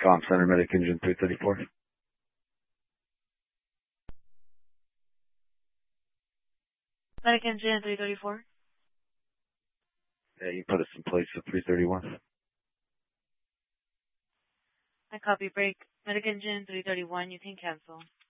Comm Center, Medic Engine 334. Medic Engine 334. Yeah, you put us in place at 331. I copy break. Medic Engine 331, you can cancel.